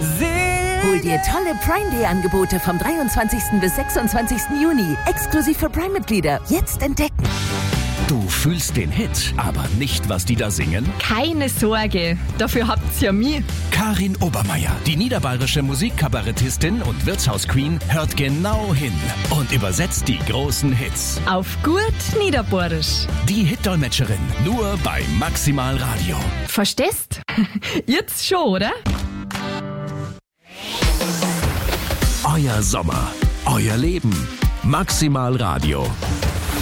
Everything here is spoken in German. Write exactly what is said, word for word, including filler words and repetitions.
Hol dir tolle Prime Day Angebote vom dreiundzwanzigsten bis sechsundzwanzigsten Juni. Exklusiv für Prime-Mitglieder. Jetzt entdecken. Du fühlst den Hit, aber nicht, was die da singen? Keine Sorge, dafür habt's ja mich. Karin Obermeier, die niederbayerische Musikkabarettistin und Wirtshausqueen, hört genau hin und übersetzt die großen Hits. Auf gut Niederbayerisch. Die Hitdolmetscherin, nur bei Maximal Radio. Verstehst? Jetzt schon, oder? Euer Sommer, euer Leben. Maximal Radio.